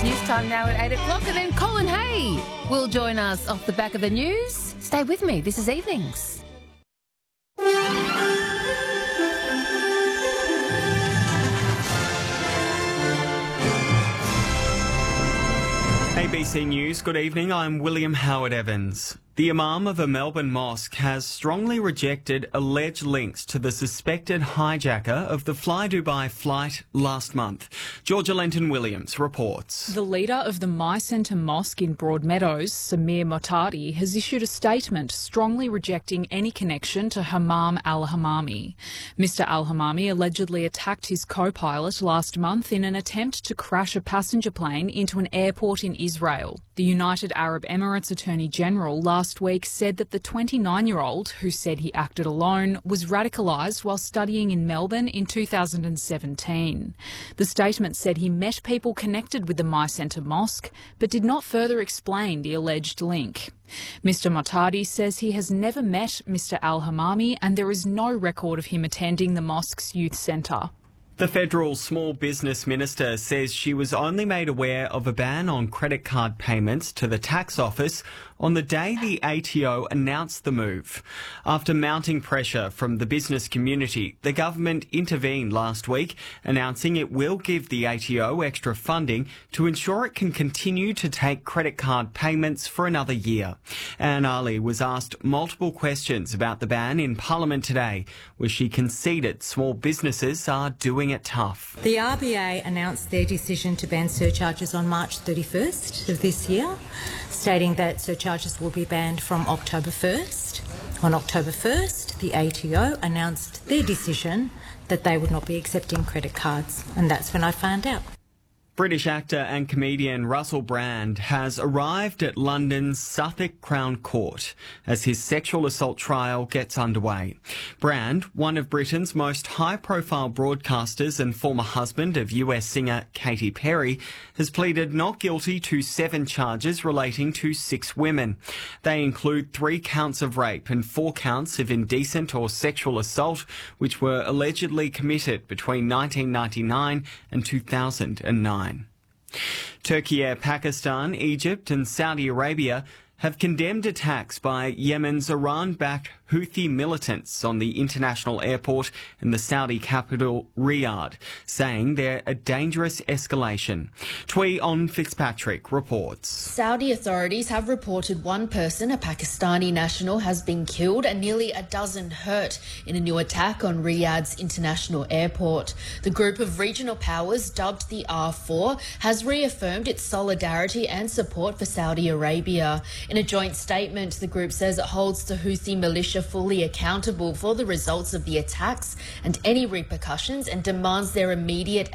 News time now at 8 o'clock, and then Colin Hay will join us off the back of the news. Stay with me. This is Evenings. ABC News, good evening. I'm William Howard Evans. The Imam of a Melbourne mosque has strongly rejected alleged links to the suspected hijacker of the Fly Dubai flight last month. Georgia Lenton-Williams reports. The leader of the My Centre Mosque in Broadmeadows, Samir Motadi, has issued a statement strongly rejecting any connection to Hammam al-Hammami. Mr al-Hammami allegedly attacked his co-pilot last month in an attempt to crash a passenger plane into an airport in Israel. The United Arab Emirates Attorney General last week said that the 29-year-old, who said he acted alone, was radicalised while studying in Melbourne in 2017. The statement said he met people connected with the My Centre Mosque, but did not further explain the alleged link. Mr Motadi says he has never met Mr al-Hammami and there is no record of him attending the mosque's youth centre. The federal small business minister says she was only made aware of a ban on credit card payments to the tax office on the day the ATO announced the move. After mounting pressure from the business community, the government intervened last week, announcing it will give the ATO extra funding to ensure it can continue to take credit card payments for another year. Anne Ali was asked multiple questions about the ban in Parliament today, where she conceded small businesses are doing it tough. The RBA announced their decision to ban surcharges on March 31st of this year, stating that surcharges will be banned from October 1st. On October 1st, the ATO announced their decision that they would not be accepting credit cards, and that's when I found out. British actor and comedian Russell Brand has arrived at London's Suffolk Crown Court as his sexual assault trial gets underway. Brand, one of Britain's most high-profile broadcasters and former husband of US singer Katy Perry, has pleaded not guilty to 7 charges relating to 6 women. They include 3 counts of rape and 4 counts of indecent or sexual assault, which were allegedly committed between 1999 and 2009. Turkey, Pakistan, Egypt and Saudi Arabia have condemned attacks by Yemen's Iran-backed Houthi militants on the international airport in the Saudi capital, Riyadh, saying they're a dangerous escalation. Twee On Fitzpatrick reports. Saudi authorities have reported one person, a Pakistani national, has been killed and nearly a dozen hurt in a new attack on Riyadh's international airport. The group of regional powers, dubbed the R4, has reaffirmed its solidarity and support for Saudi Arabia. In a joint statement, the group says it holds the Houthi militia fully accountable for the results of the attacks and any repercussions and demands their immediate